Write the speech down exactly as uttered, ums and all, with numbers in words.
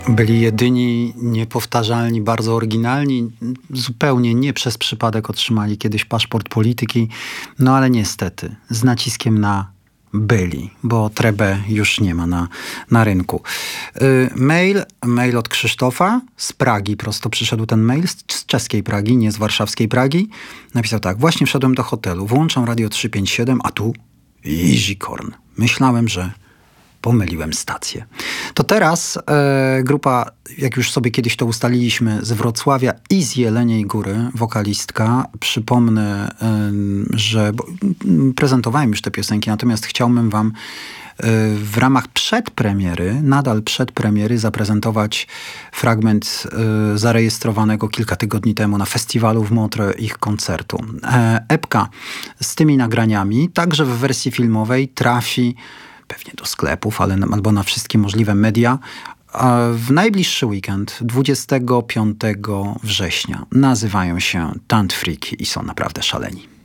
Byli jedyni, niepowtarzalni, bardzo oryginalni. Zupełnie nie przez przypadek otrzymali kiedyś paszport polityki. No ale niestety, z naciskiem na byli, bo Trebę już nie ma na, na rynku. Yy, mail, mail od Krzysztofa z Pragi. Prosto przyszedł ten mail z, z czeskiej Pragi, nie z warszawskiej Pragi. Napisał tak. Właśnie wszedłem do hotelu. Włączam radio trzysta pięćdziesiąt siedem, a tu Easycorn. Myślałem, że pomyliłem stację. To teraz e, grupa, jak już sobie kiedyś to ustaliliśmy, z Wrocławia i z Jeleniej Góry, wokalistka. Przypomnę, e, że bo, m, prezentowałem już te piosenki, natomiast chciałbym wam e, w ramach przedpremiery, nadal przedpremiery, zaprezentować fragment e, zarejestrowanego kilka tygodni temu na festiwalu w Montreux ich koncertu. E, epka z tymi nagraniami, także w wersji filmowej, trafi pewnie do sklepów, ale, albo na wszystkie możliwe media. W najbliższy weekend, dwudziestego piątego września, nazywają się Tant Freak i są naprawdę szaleni.